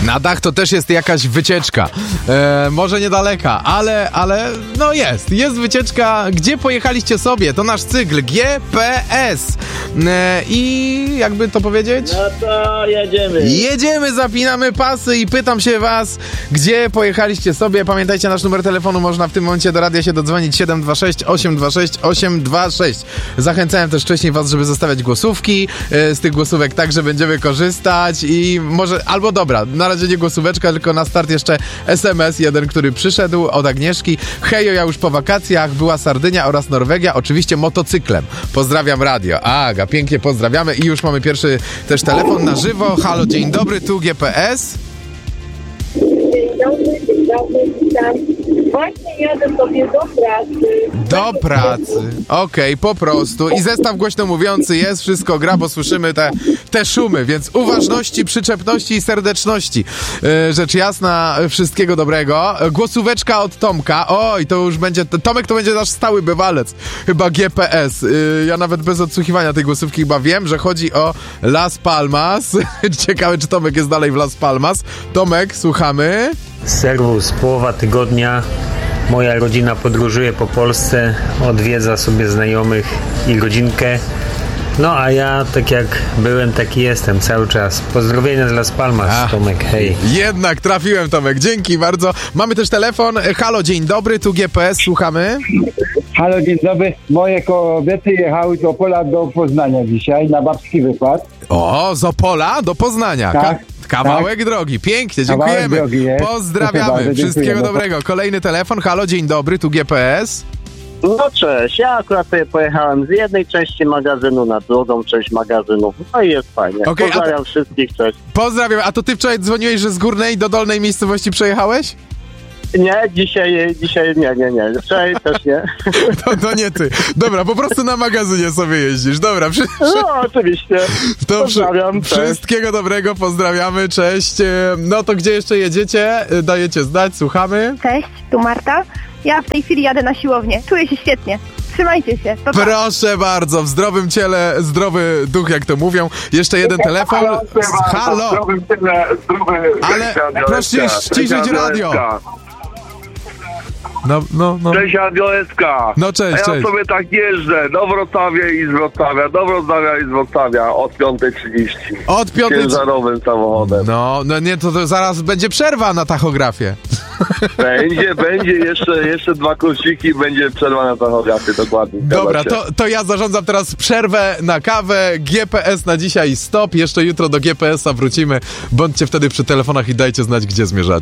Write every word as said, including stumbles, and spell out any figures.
Na dach to też jest jakaś wycieczka. E, może niedaleka, ale, ale no jest. Jest wycieczka. Gdzie pojechaliście sobie? To nasz cykl G P S. E, I jakby to powiedzieć? No to jedziemy. Jedziemy, zapinamy pasy i pytam się was, gdzie pojechaliście sobie. Pamiętajcie, nasz numer telefonu można w tym momencie do radia się dodzwonić siedem dwa sześć osiem dwa sześć osiem dwa sześć. Zachęcałem też wcześniej was, żeby zostawiać głosówki. E, z tych głosówek także będziemy korzystać i może, albo dobra, na razie nie głosóweczka, tylko na start jeszcze es em es jeden, który przyszedł od Agnieszki. Hejo, ja już po wakacjach, była Sardynia oraz Norwegia, oczywiście motocyklem. Pozdrawiam radio. Aga, pięknie pozdrawiamy i już mamy pierwszy też telefon na żywo. Halo, dzień dobry, tu G P S. Dzień dobry, dzień dobry, witam. Właśnie jadę sobie do pracy. Do pracy. Okej, okay, po prostu. I zestaw głośno mówiący jest, wszystko gra, bo słyszymy te, te szumy, więc uważności, przyczepności i serdeczności. Yy, rzecz jasna, wszystkiego dobrego. Głosóweczka od Tomka. Oj, to już będzie, Tomek to będzie nasz stały bywalec. Chyba G P S. Yy, ja nawet bez odsłuchiwania tej głosówki chyba wiem, że chodzi o Las Palmas. Ciekawe, czy Tomek jest dalej w Las Palmas. Tomek, słuchamy. Serwus, połowa tygodnia. Moja rodzina podróżuje po Polsce, odwiedza sobie znajomych i rodzinkę. No a ja, tak jak byłem, taki jestem cały czas. Pozdrowienia z Las Palmas, Ach, Tomek, hej. Jednak trafiłem, Tomek, dzięki bardzo. Mamy też telefon. Halo, dzień dobry, tu G P S, słuchamy. Halo, dzień dobry. Moje kobiety jechały z Opola do Poznania dzisiaj na babski wykład. O, z Opola do Poznania. Tak. Ka- kawałek tak. drogi. Pięknie, dziękujemy. Drogi Pozdrawiamy. Bardzo, Wszystkiego dziękuję. dobrego. Kolejny telefon. Halo, dzień dobry, tu G P S. No cześć, ja akurat sobie pojechałem z jednej części magazynu na drugą część magazynu. No i jest fajnie. Okay, Pozdrawiam to... wszystkich, cześć. Pozdrawiam. A to ty wczoraj dzwoniłeś, że z górnej do dolnej miejscowości przejechałeś? Nie, dzisiaj, dzisiaj nie, nie, nie. Wczoraj też nie. To, to nie ty. Dobra, po prostu na magazynie sobie jeździsz. Dobra. Przy, przy... No, oczywiście. To Pozdrawiam. Przy, wszystkiego dobrego, pozdrawiamy, cześć. No to gdzie jeszcze jedziecie? Dajecie znać, słuchamy. Cześć, tu Marta. Ja w tej chwili jadę na siłownię. Czuję się świetnie. Trzymajcie się. To Proszę bardzo, w zdrowym ciele, zdrowy duch, jak to mówią. Jeszcze jeden telefon. Halo. W zdrowym ciele, zdrowy... Ale proszę ściszyć radio. No, no, no. Cześć, Adioeska. No cześć, A ja cześć. sobie tak jeżdżę do Wrocławia i z Wrocławia, do Wrocławia i z Wrocławia od piątej trzydzieści. Od piątej... Ciężarowym samochodem. No, no nie, to, to zaraz będzie przerwa na tachografię. Będzie, będzie, jeszcze, jeszcze dwa kursiki, będzie przerwa na tachografię, dokładnie. Dobra, to, to ja zarządzam teraz przerwę na kawę. G P S na dzisiaj stop. Jeszcze jutro do G P S a wrócimy. Bądźcie wtedy przy telefonach i dajcie znać, gdzie zmierzacie.